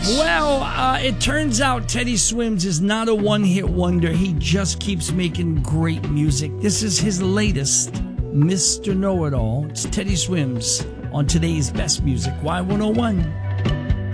Well, it turns out Teddy Swims is not a one-hit wonder. He just keeps making great music. This is his latest, Mr. Know-It-All. It's Teddy Swims on today's Best Music, Y101.